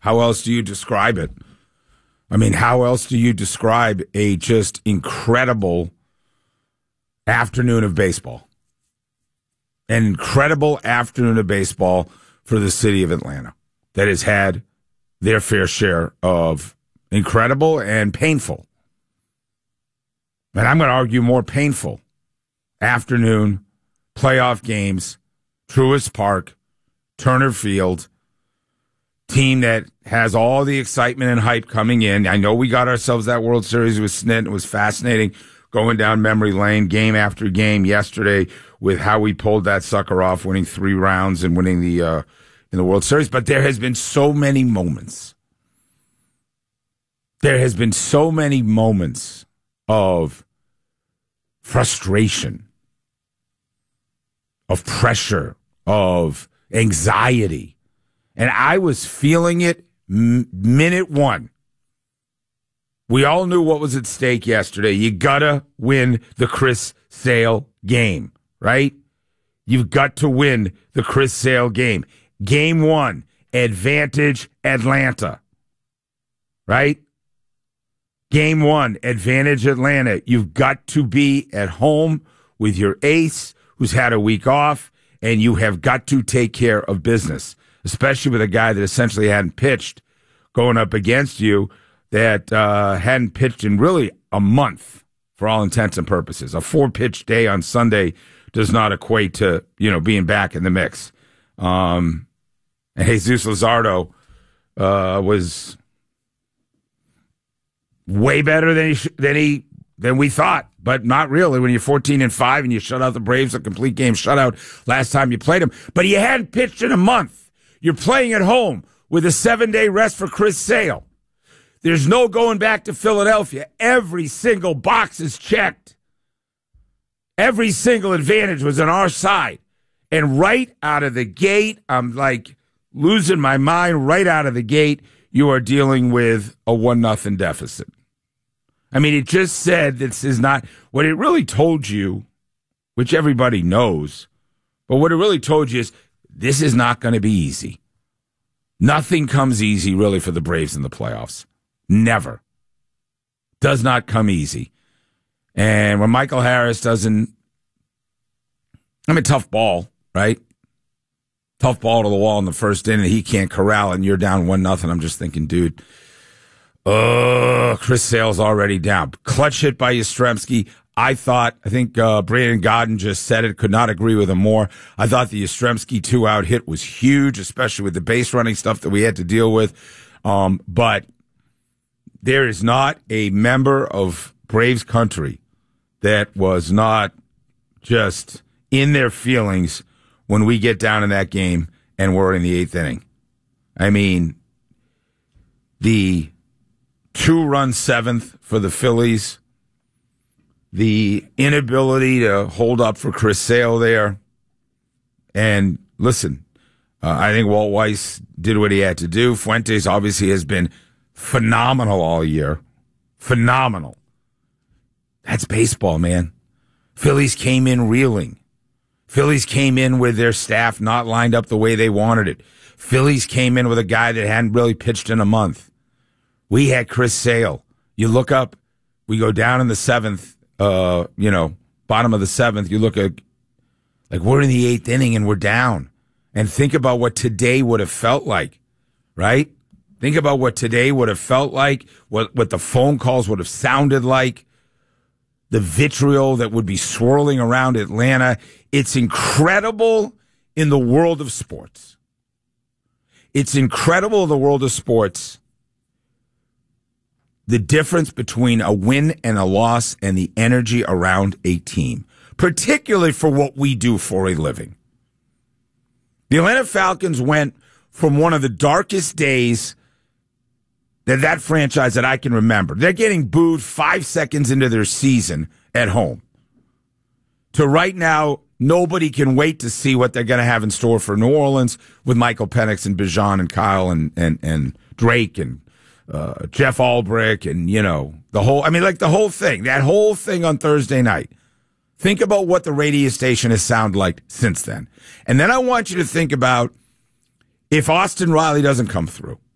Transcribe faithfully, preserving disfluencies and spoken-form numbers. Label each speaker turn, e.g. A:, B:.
A: How else do you describe it? I mean, how else do you describe a just incredible afternoon of baseball? An incredible afternoon of baseball for the city of Atlanta that has had their fair share of incredible and painful. And I'm going to argue more painful afternoon playoff games, Truist Park, Turner Field, team that has all the excitement and hype coming in. I know we got ourselves that World Series with Snit. It was fascinating going down memory lane game after game yesterday with how we pulled that sucker off, winning three rounds and winning the uh, in the World Series. But there has been so many moments. There has been so many moments of frustration, of pressure, of anxiety. And I was feeling it m- minute one. We all knew what was at stake yesterday. You gotta win the Chris Sale game, right? You've got to win the Chris Sale game. Game one, advantage Atlanta, right? Game one, advantage Atlanta. You've got to be at home with your ace who's had a week off, and you have got to take care of business, especially with a guy that essentially hadn't pitched going up against you, that uh, hadn't pitched in really a month for all intents and purposes. A four-pitch day on Sunday does not equate to, you know, being back in the mix. Um, and Jesus Luzardo uh, was way better than he sh- than he than we thought, but not really. When you're fourteen and five and you shut out the Braves, a complete game shutout last time you played them, but he hadn't pitched in a month. You're playing at home with a seven-day rest for Chris Sale. There's no going back to Philadelphia. Every single box is checked. Every single advantage was on our side. And right out of the gate, I'm like losing my mind. Right out of the gate, you are dealing with a one nothing deficit. I mean, it just said this is not what it really told you, which everybody knows, but what it really told you is this is not going to be easy. Nothing comes easy, really, for the Braves in the playoffs. Never. Does not come easy. And when Michael Harris doesn't, I mean, tough ball, right? Tough ball to the wall in the first inning, he can't corral, and you're down one nothing. I'm just thinking, dude, oh, Chris Sale's already down. Clutch hit by Yastrzemski. I thought, I think uh, Brandon Godden just said it, could not agree with him more. I thought the Yastrzemski two-out hit was huge, especially with the base running stuff that we had to deal with. Um, but there is not a member of Braves country that was not just in their feelings when we get down in that game and we're in the eighth inning. I mean, the two-run seventh for the Phillies, the inability to hold up for Chris Sale there. And listen, uh, I think Walt Weiss did what he had to do. Fuentes obviously has been phenomenal all year. Phenomenal. That's baseball, man. Phillies came in reeling. Phillies came in with their staff not lined up the way they wanted it. Phillies came in with a guy that hadn't really pitched in a month. We had Chris Sale. You look up, we go down in the seventh, uh, you know, bottom of the seventh. You look at, like, we're in the eighth inning and we're down. And think about what today would have felt like, right? Think about what today would have felt like, what, what the phone calls would have sounded like, the vitriol that would be swirling around Atlanta. It's incredible in the world of sports. It's incredible in the world of sports, the difference between a win and a loss and the energy around a team, particularly for what we do for a living. The Atlanta Falcons went from one of the darkest days that that franchise that I can remember. They're getting booed five seconds into their season at home, to right now, nobody can wait to see what they're going to have in store for New Orleans with Michael Penix and Bijan and Kyle and, and, and Drake and uh, Jeff Albrecht and, you know, the whole, I mean, like the whole thing, that whole thing on Thursday night. Think about what the radio station has sounded like since then. And then I want you to think about if Austin Riley doesn't come through.